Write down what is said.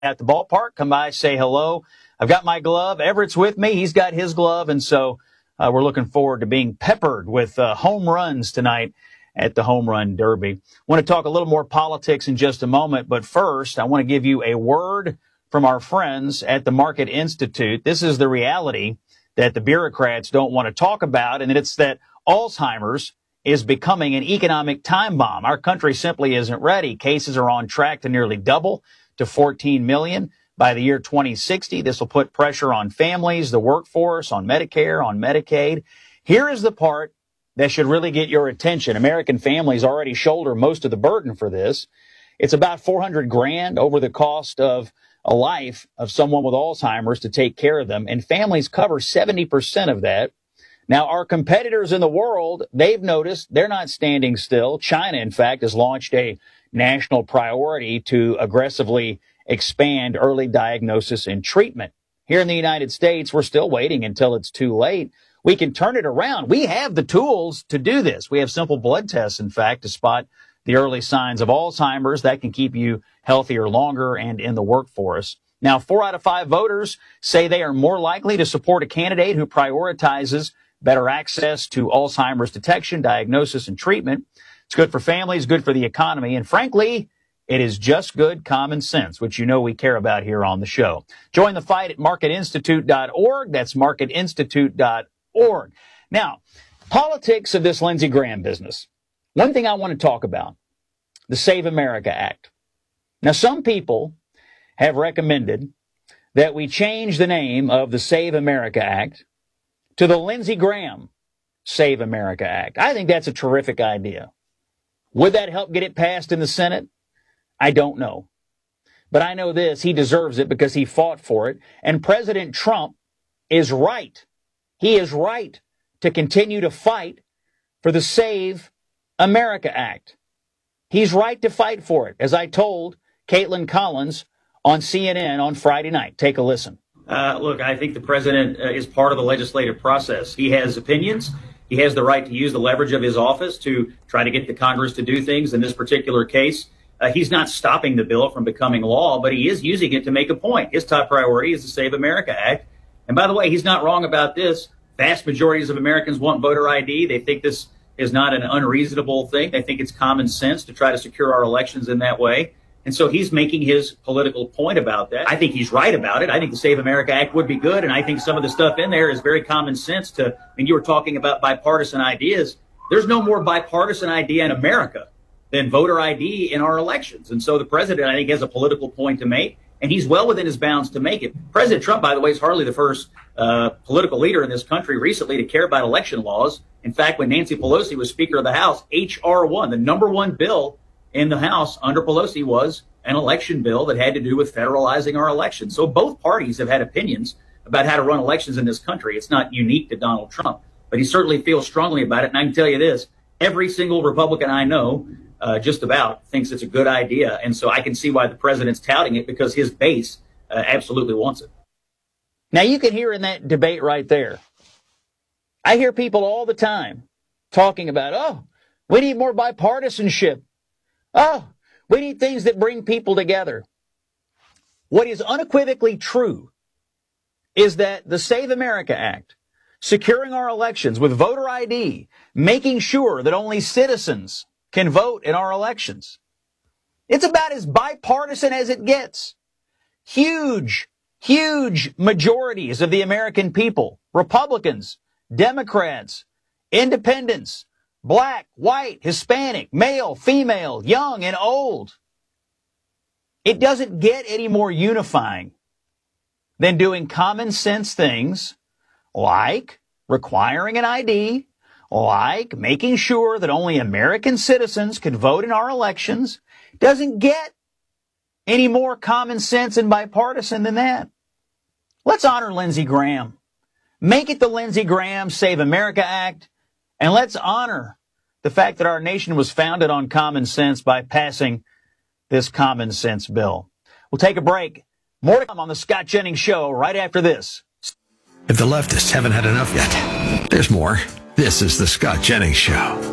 at the ballpark. Come by, say hello. I've got my glove. Everett's with me. He's got his glove. And so we're looking forward to being peppered with home runs tonight at the Home Run Derby. I want to talk a little more politics in just a moment. But first, I want to give you a word from our friends at the Market Institute. This is the reality that the bureaucrats don't want to talk about, and it's that Alzheimer's is becoming an economic time bomb. Our country simply isn't ready. Cases are on track to nearly double to 14 million by the year 2060. This will put pressure on families, the workforce, on Medicare, on Medicaid. Here is the part that should really get your attention. American families already shoulder most of the burden for this. It's about $400,000 over the cost of a life of someone with Alzheimer's to take care of them, and families cover 70% of that. Now, our competitors in the world, they've noticed they're not standing still. China, in fact, has launched a national priority to aggressively expand early diagnosis and treatment. Here in the United States, we're still waiting until it's too late. We can turn it around. We have the tools to do this. We have simple blood tests, in fact, to spot the early signs of Alzheimer's that can keep you healthier longer and in the workforce. Now, 4 out of 5 voters say they are more likely to support a candidate who prioritizes better access to Alzheimer's detection, diagnosis, and treatment. It's good for families, good for the economy, and frankly, it is just good common sense, which you know we care about here on the show. Join the fight at marketinstitute.org. That's marketinstitute.org. Now, politics of this Lindsey Graham business. One thing I want to talk about, the Save America Act. Now, some people have recommended that we change the name of the Save America Act to the Lindsey Graham Save America Act. I think that's a terrific idea. Would that help get it passed in the Senate? I don't know. But I know this, he deserves it because he fought for it. And President Trump is right. He is right to continue to fight for the Save America Act. He's right to fight for it, as I told Caitlin Collins on CNN on Friday night. Take a listen. Look, I think the president is part of the legislative process. He has opinions. He has the right to use the leverage of his office to try to get the Congress to do things. In this particular case, he's not stopping the bill from becoming law, but he is using it to make a point. His top priority is the Save America Act. And by the way, he's not wrong about this. Vast majorities of Americans want voter ID. They think this is not an unreasonable thing. They think it's common sense to try to secure our elections in that way. And so he's making his political point about that. I think he's right about it. I think the Save America Act would be good. And I think some of the stuff in there is very common sense you were talking about bipartisan ideas. There's no more bipartisan idea in America than voter ID in our elections. And so the president, I think, has a political point to make, and he's well within his bounds to make it. President Trump, by the way, is hardly the first political leader in this country recently to care about election laws. In fact, when Nancy Pelosi was Speaker of the House, H.R. 1, the number one bill in the House under Pelosi, was an election bill that had to do with federalizing our elections. So both parties have had opinions about how to run elections in this country. It's not unique to Donald Trump, but he certainly feels strongly about it. And I can tell you this, every single Republican I know just about thinks it's a good idea. And so I can see why the president's touting it, because his base absolutely wants it. Now, you can hear in that debate right there, I hear people all the time talking about, oh, we need more bipartisanship. Oh, we need things that bring people together. What is unequivocally true is that the Save America Act, securing our elections with voter ID, making sure that only citizens can vote in our elections, it's about as bipartisan as it gets. Huge majorities of the American people, Republicans, Democrats, independents, black, white, Hispanic, male, female, young, and old. It doesn't get any more unifying than doing common sense things like requiring an ID, like making sure that only American citizens can vote in our elections. It doesn't get any more common sense and bipartisan than that. Let's honor Lindsey Graham. Make it the Lindsey Graham Save America Act. And let's honor the fact that our nation was founded on common sense by passing this common sense bill. We'll take a break. More to come on the Scott Jennings Show right after this. If the leftists haven't had enough yet, there's more. This is the Scott Jennings Show.